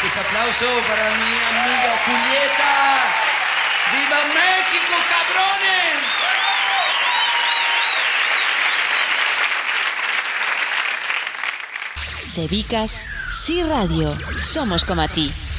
Fuerte ese aplauso para mi amiga Julieta. ¡Viva México, cabrones! Sebicas, sí radio, somos como a ti.